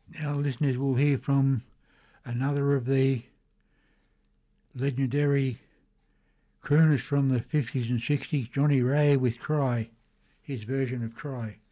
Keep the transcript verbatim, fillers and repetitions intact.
Now, listeners will hear from another of the legendary crooners from the fifties and sixties, Johnny Ray with Cry, his version of Cry.